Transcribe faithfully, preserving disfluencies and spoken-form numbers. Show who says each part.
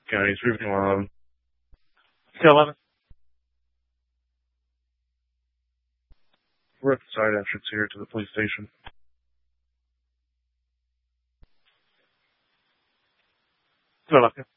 Speaker 1: Okay, he's moving along. Okay, eleven. We're at the side entrance here to the police station. Philadelphia.